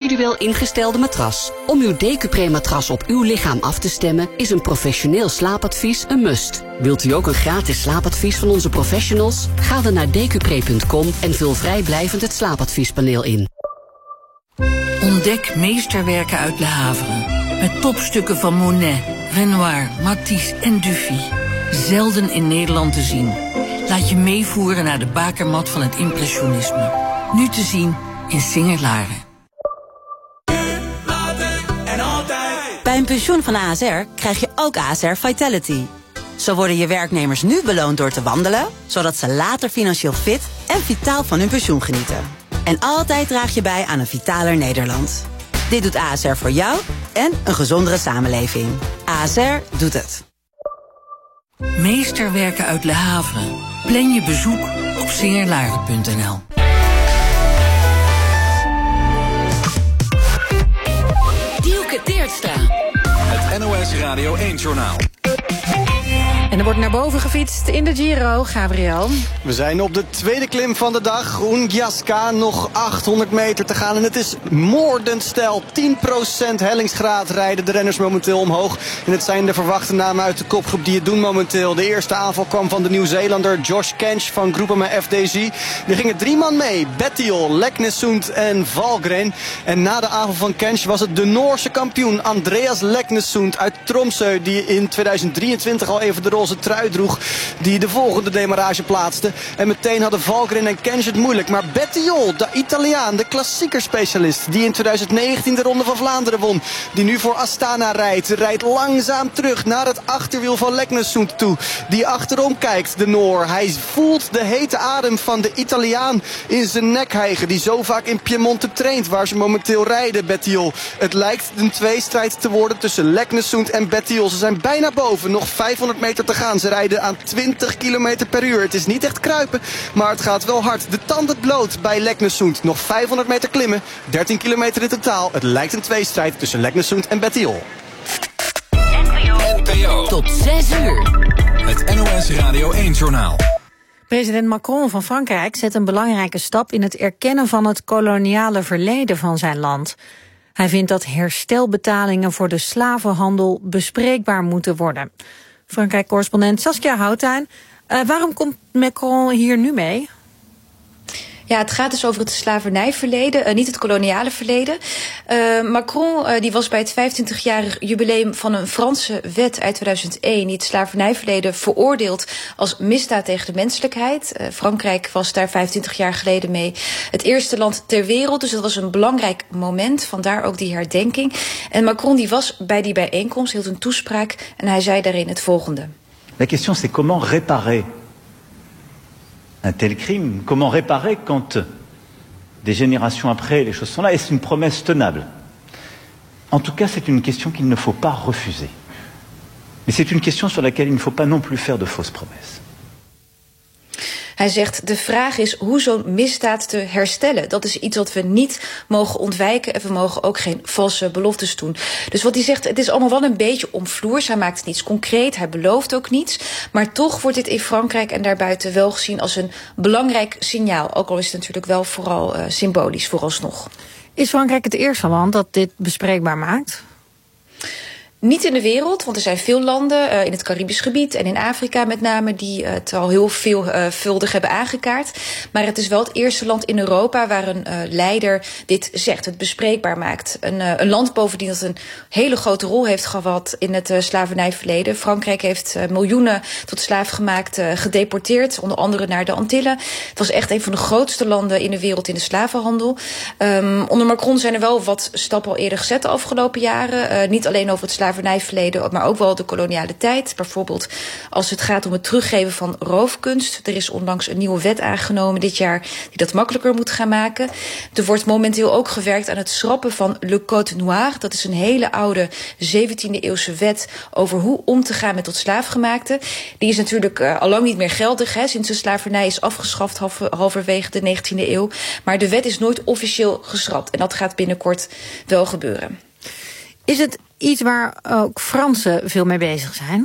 individueel ingestelde matras. Om uw Decupré-matras op uw lichaam af te stemmen is een professioneel slaapadvies een must. Wilt u ook een gratis slaapadvies van onze professionals? Ga dan naar decupré.com en vul vrijblijvend het slaapadviespaneel in. Ontdek meesterwerken uit Le Havre. Met topstukken van Monet, Renoir, Matisse en Dufy. Zelden in Nederland te zien. Laat je meevoeren naar de bakermat van het impressionisme. Nu te zien in Singer-Laren. Bij een pensioen van ASR krijg je ook ASR Vitality. Zo worden je werknemers nu beloond door te wandelen, zodat ze later financieel fit en vitaal van hun pensioen genieten. En altijd draag je bij aan een vitaler Nederland. Dit doet ASR voor jou en een gezondere samenleving. ASR doet het. Meesterwerken uit Le Havre. Plan je bezoek op singerlaren.nl. Dielke Teertstra. Het NOS Radio 1-journaal. En er wordt naar boven gefietst in de Giro, Gabriel. We zijn op de tweede klim van de dag. Ungiasca, nog 800 meter te gaan. En het is moordend steil. 10% hellingsgraad rijden de renners momenteel omhoog. En het zijn de verwachte namen uit de kopgroep die het doen momenteel. De eerste aanval kwam van de Nieuw-Zeelander Josh Kench van Groupama FDJ. Er gingen 3 man mee. Bettiol, Leknesund en Valgren. En na de aanval van Kench was het de Noorse kampioen Andreas Leknesund uit Tromsø, die in 2023 al even de roze trui droeg, die de volgende demarrage plaatste. En meteen hadden Valgren en Kench het moeilijk. Maar Bettiol, de Italiaan, de klassiekerspecialist, die in 2019 de Ronde van Vlaanderen won, die nu voor Astana rijdt langzaam terug naar het achterwiel van Leknesund toe, die achterom kijkt, de Noor. Hij voelt de hete adem van de Italiaan in zijn nek hijgen, die zo vaak in Piemonte traint, waar ze momenteel rijden, Bettiol. Het lijkt een tweestrijd te worden tussen Leknesund en Bettiol. Ze zijn bijna boven, nog 500 meter te gaan. Ze rijden aan 20 km per uur. Het is niet echt kruipen, maar het gaat wel hard. De tanden bloot bij Leknesund. Nog 500 meter klimmen, 13 kilometer in totaal. Het lijkt een tweestrijd tussen Leknesund en Bettiol. NPO. Tot 6 uur. Het NOS Radio 1-journaal. President Macron van Frankrijk zet een belangrijke stap in het erkennen van het koloniale verleden van zijn land. Hij vindt dat herstelbetalingen voor de slavenhandel bespreekbaar moeten worden. Frankrijk-correspondent Saskia Houttuin. Waarom komt Macron hier nu mee? Ja, het gaat dus over het slavernijverleden, niet het koloniale verleden. Macron die was bij het 25-jarig jubileum van een Franse wet uit 2001... die het slavernijverleden veroordeelt als misdaad tegen de menselijkheid. Frankrijk was daar 25 jaar geleden mee het eerste land ter wereld. Dus dat was een belangrijk moment, vandaar ook die herdenking. En Macron die was bij die bijeenkomst, hield een toespraak en hij zei daarin het volgende. La question c'est comment réparer un tel crime, comment réparer quand des générations après les choses sont là, est-ce une promesse tenable? En tout cas, c'est une question qu'il ne faut pas refuser. Mais c'est une question sur laquelle il ne faut pas non plus faire de fausses promesses. Hij zegt, de vraag is hoe zo'n misdaad te herstellen. Dat is iets wat we niet mogen ontwijken en we mogen ook geen valse beloftes doen. Dus wat hij zegt, het is allemaal wel een beetje omvloers. Hij maakt niets concreet, hij belooft ook niets. Maar toch wordt dit in Frankrijk en daarbuiten wel gezien als een belangrijk signaal. Ook al is het natuurlijk wel vooral symbolisch vooralsnog. Is Frankrijk het eerste land dat dit bespreekbaar maakt? Niet in de wereld, want er zijn veel landen in het Caribisch gebied en in Afrika met name die het al heel veelvuldig hebben aangekaart. Maar het is wel het eerste land in Europa waar een leider dit zegt, het bespreekbaar maakt. Een land bovendien dat een hele grote rol heeft gehad in het slavernijverleden. Frankrijk heeft miljoenen tot slaaf gemaakt, gedeporteerd, onder andere naar de Antillen. Het was echt een van de grootste landen in de wereld in de slavenhandel. Onder Macron zijn er wel wat stappen al eerder gezet de afgelopen jaren. Niet alleen over het slavernijverleden, maar ook wel de koloniale tijd. Bijvoorbeeld als het gaat om het teruggeven van roofkunst. Er is onlangs een nieuwe wet aangenomen dit jaar die dat makkelijker moet gaan maken. Er wordt momenteel ook gewerkt aan het schrappen van Le Code Noir. Dat is een hele oude 17e eeuwse wet over hoe om te gaan met tot slaafgemaakten. Die is natuurlijk al lang niet meer geldig, sinds de slavernij is afgeschaft halverwege de 19e eeuw. Maar de wet is nooit officieel geschrapt en dat gaat binnenkort wel gebeuren. Is het iets waar ook Fransen veel mee bezig zijn?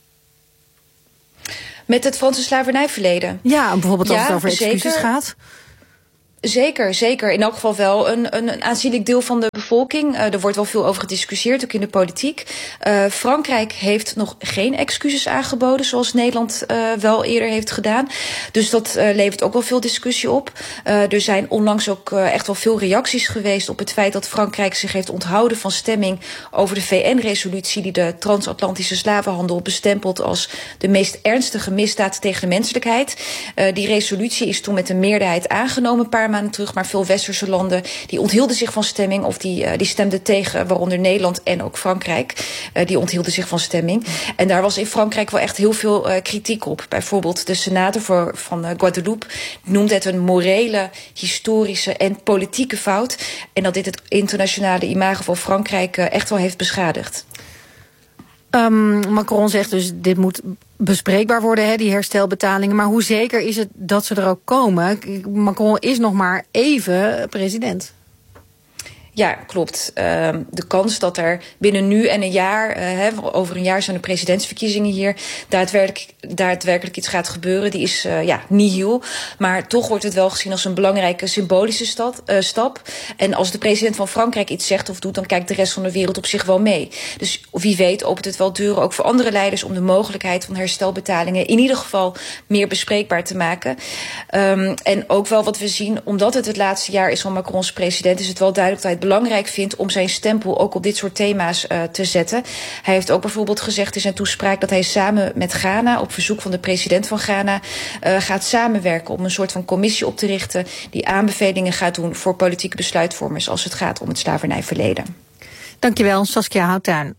Met het Franse slavernijverleden? Ja, bijvoorbeeld als het over excuses gaat. Zeker. In elk geval wel een aanzienlijk deel van de bevolking. Er wordt wel veel over gediscussieerd, ook in de politiek. Frankrijk heeft nog geen excuses aangeboden, zoals Nederland wel eerder heeft gedaan. Dus dat levert ook wel veel discussie op. Er zijn onlangs ook echt wel veel reacties geweest op het feit dat Frankrijk zich heeft onthouden van stemming over de VN-resolutie die de transatlantische slavenhandel bestempelt als de meest ernstige misdaad tegen de menselijkheid. Die resolutie is toen met een meerderheid aangenomen een paar maanden terug, maar veel westerse landen die onthielden zich van stemming of die stemden tegen, waaronder Nederland en ook Frankrijk. Die onthielden zich van stemming. En daar was in Frankrijk wel echt heel veel kritiek op. Bijvoorbeeld de senator van Guadeloupe noemde het een morele, historische en politieke fout. En dat dit het internationale imago van Frankrijk echt wel heeft beschadigd. Macron zegt dus, dit moet bespreekbaar worden, die herstelbetalingen. Maar hoe zeker is het dat ze er ook komen? Macron is nog maar even president. Ja, klopt. De kans dat er binnen nu en een jaar, over een jaar zijn de presidentsverkiezingen hier, daadwerkelijk iets gaat gebeuren, die is nihil. Maar toch wordt het wel gezien als een belangrijke symbolische stap. En als de president van Frankrijk iets zegt of doet, dan kijkt de rest van de wereld op zich wel mee. Dus wie weet opent het wel deuren ook voor andere leiders om de mogelijkheid van herstelbetalingen in ieder geval meer bespreekbaar te maken. En ook wel wat we zien, omdat het laatste jaar is van Macrons president, is het wel duidelijk dat hij het belangrijk vindt om zijn stempel ook op dit soort thema's te zetten. Hij heeft ook bijvoorbeeld gezegd in zijn toespraak dat hij samen met Ghana, op verzoek van de president van Ghana, gaat samenwerken om een soort van commissie op te richten die aanbevelingen gaat doen voor politieke besluitvormers als het gaat om het slavernijverleden. Dankjewel, Saskia Houttuin.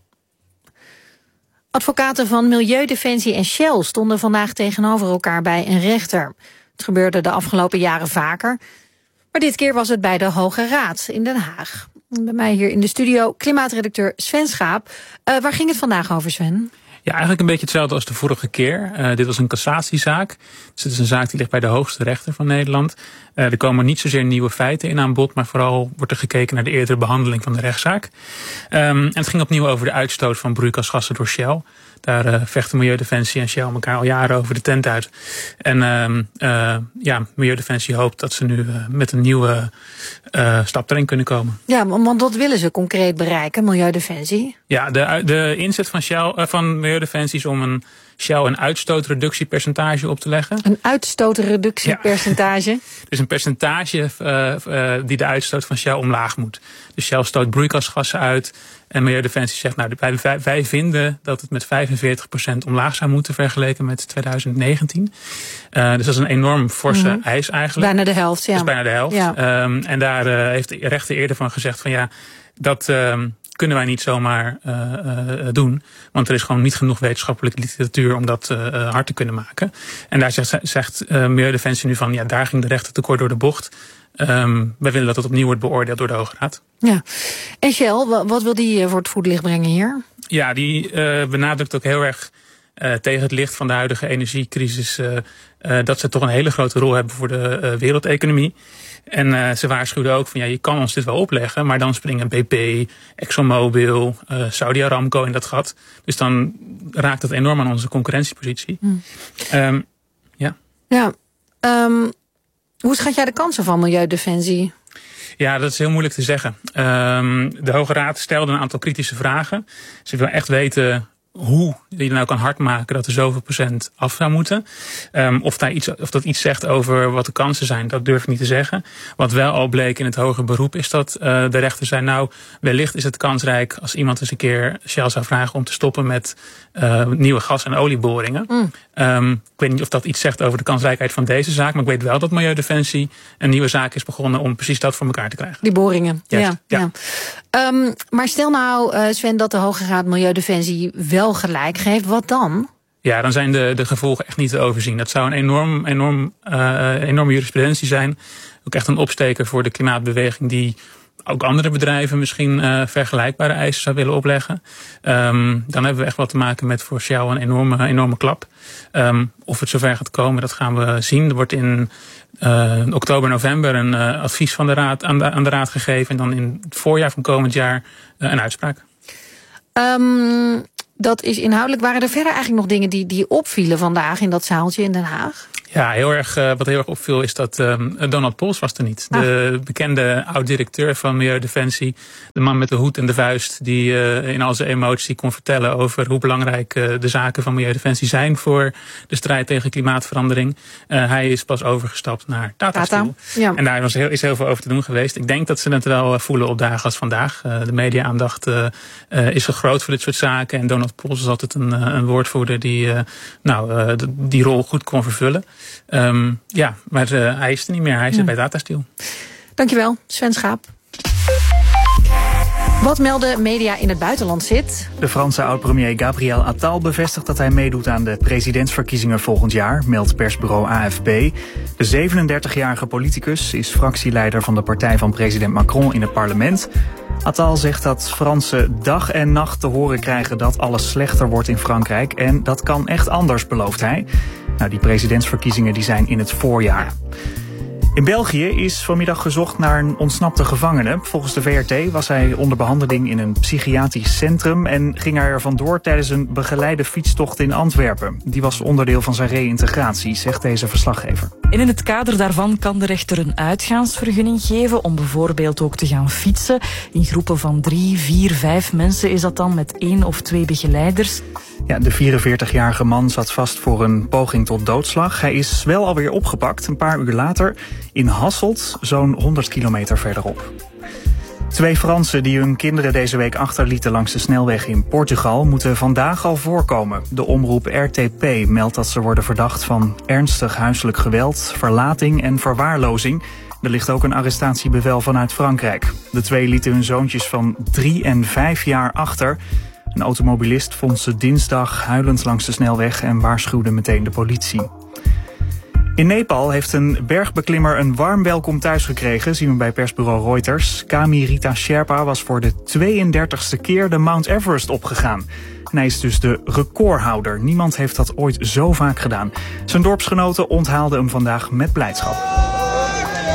Advocaten van Milieudefensie en Shell stonden vandaag tegenover elkaar bij een rechter. Het gebeurde de afgelopen jaren vaker. Maar dit keer was het bij de Hoge Raad in Den Haag. Bij mij hier in de studio klimaatredacteur Sven Schaap. Waar ging het vandaag over, Sven? Ja, eigenlijk een beetje hetzelfde als de vorige keer. Dit was een cassatiezaak. Dus het is een zaak die ligt bij de hoogste rechter van Nederland. Er komen niet zozeer nieuwe feiten in aan bod, maar vooral wordt er gekeken naar de eerdere behandeling van de rechtszaak. En het ging opnieuw over de uitstoot van broeikasgassen door Shell. Daar vechten Milieudefensie en Shell elkaar al jaren over de tent uit. En Milieudefensie hoopt dat ze nu met een nieuwe stap erin kunnen komen. Ja, want wat willen ze concreet bereiken, Milieudefensie? Ja, de inzet van Milieudefensie is om een uitstootreductiepercentage op te leggen. Een uitstootreductiepercentage? Ja. Dus een percentage die de uitstoot van Shell omlaag moet. Dus Shell stoot broeikasgassen uit. En Milieudefensie zegt, wij vinden dat het met 45% omlaag zou moeten vergeleken met 2019. Dus dat is een enorm forse eis eigenlijk. Bijna de helft, ja. Dat is bijna de helft. Ja. En daar heeft de rechter eerder van gezegd van dat kunnen wij niet zomaar doen. Want er is gewoon niet genoeg wetenschappelijke literatuur om dat hard te kunnen maken. En daar zegt Milieudefensie nu van, daar ging de rechter tekort door de bocht. Wij willen dat het opnieuw wordt beoordeeld door de Hoge Raad. Ja. En Shell, wat wil die voor het voetlicht brengen hier? Ja, die benadrukt ook heel erg tegen het licht van de huidige energiecrisis dat ze toch een hele grote rol hebben voor de wereldeconomie. En ze waarschuwden ook van je kan ons dit wel opleggen, maar dan springen BP, ExxonMobil, Saudi Aramco in dat gat. Dus dan raakt dat enorm aan onze concurrentiepositie. Hoe schat jij de kansen van Milieudefensie? Ja, dat is heel moeilijk te zeggen. De Hoge Raad stelde een aantal kritische vragen. Ze wil echt weten hoe je nou kan hardmaken dat er zoveel procent af zou moeten. Of dat iets zegt over wat de kansen zijn, dat durf ik niet te zeggen. Wat wel al bleek in het hoger beroep is dat de rechter zei, wellicht is het kansrijk als iemand eens een keer Shell zou vragen om te stoppen met nieuwe gas- en olieboringen. Ik weet niet of dat iets zegt over de kansrijkheid van deze zaak, maar ik weet wel dat Milieudefensie een nieuwe zaak is begonnen om precies dat voor elkaar te krijgen. Die boringen, ja. Maar stel nou, Sven, dat de Hoge Raad Milieudefensie wel gelijk geeft, wat dan? Ja, dan zijn de gevolgen echt niet te overzien. Dat zou een enorme jurisprudentie zijn. Ook echt een opsteker voor de klimaatbeweging die ook andere bedrijven misschien vergelijkbare eisen zou willen opleggen. Dan hebben we echt wat te maken met voor Shell een enorme klap. Of het zover gaat komen, dat gaan we zien. Er wordt in oktober, november een advies van de raad aan de raad gegeven. En dan in het voorjaar van komend jaar een uitspraak. Dat is inhoudelijk. Waren er verder eigenlijk nog dingen die opvielen vandaag in dat zaaltje in Den Haag? Ja, wat heel erg opviel is dat Donald Pols was er niet. De bekende oud-directeur van Milieudefensie. De man met de hoed en de vuist die in al zijn emotie kon vertellen over hoe belangrijk de zaken van Milieudefensie zijn voor de strijd tegen klimaatverandering. Hij is pas overgestapt naar Tata Steel. Ja. En daar is heel veel over te doen geweest. Ik denk dat ze het wel voelen op dagen als vandaag. De media-aandacht is zo groot voor dit soort zaken. En Donald Pols is altijd een woordvoerder die die rol goed kon vervullen. Maar hij is er niet meer. Hij zit bij Tata Steel. Dankjewel, Sven Schaap. Wat melden media in het buitenland zit? De Franse oud-premier Gabriel Attal bevestigt dat hij meedoet aan de presidentsverkiezingen volgend jaar, meldt persbureau AFP. De 37-jarige politicus is fractieleider van de partij van president Macron in het parlement. Attal zegt dat Fransen dag en nacht te horen krijgen dat alles slechter wordt in Frankrijk. En dat kan echt anders, belooft hij. Die presidentsverkiezingen die zijn in het voorjaar. In België is vanmiddag gezocht naar een ontsnapte gevangene. Volgens de VRT was hij onder behandeling in een psychiatrisch centrum en ging hij er vandoor tijdens een begeleide fietstocht in Antwerpen. Die was onderdeel van zijn reïntegratie, zegt deze verslaggever. En in het kader daarvan kan de rechter een uitgaansvergunning geven om bijvoorbeeld ook te gaan fietsen. In groepen van 3, 4, 5 mensen is dat dan met 1 of 2 begeleiders. Ja, de 44-jarige man zat vast voor een poging tot doodslag. Hij is wel alweer opgepakt, een paar uur later, in Hasselt, zo'n 100 kilometer verderop. 2 Fransen die hun kinderen deze week achterlieten langs de snelweg in Portugal moeten vandaag al voorkomen. De omroep RTP meldt dat ze worden verdacht van ernstig huiselijk geweld, verlating en verwaarlozing. Er ligt ook een arrestatiebevel vanuit Frankrijk. De 2 lieten hun zoontjes van 3 en 5 jaar achter. Een automobilist vond ze dinsdag huilend langs de snelweg en waarschuwde meteen de politie. In Nepal heeft een bergbeklimmer een warm welkom thuis gekregen, zien we bij persbureau Reuters. Kami Rita Sherpa was voor de 32e keer de Mount Everest opgegaan. En hij is dus de recordhouder. Niemand heeft dat ooit zo vaak gedaan. Zijn dorpsgenoten onthaalden hem vandaag met blijdschap.